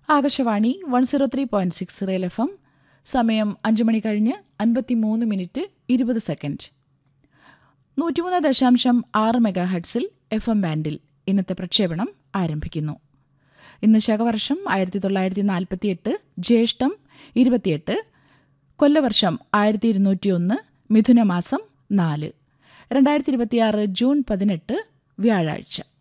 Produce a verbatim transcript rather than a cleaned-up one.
Akashvani one zero three point six റേൽ F M. സമയം അഞ്ച് മണി കഴിഞ്ഞ് അൻപത്തിമൂന്ന് മിനിറ്റ് ഇരുപത് സെക്കൻഡ്. നൂറ്റിമൂന്ന് ദശാംശം ആറ് മെഗാ ഹെഡ്സിൽ എഫ് എം ബാൻഡിൽ ഇന്നത്തെ പ്രക്ഷേപണം ആരംഭിക്കുന്നു. ഇന്ന് ശകവർഷം ആയിരത്തി തൊള്ളായിരത്തി നാൽപ്പത്തി എട്ട് ജ്യേഷ്ഠം ഇരുപത്തിയെട്ട്, കൊല്ലവർഷം ആയിരത്തി ഇരുന്നൂറ്റി ഒന്ന് മിഥുനമാസം നാല്, രണ്ടായിരത്തി ഇരുപത്തിയാറ് ജൂൺ പതിനെട്ട് വ്യാഴാഴ്ച.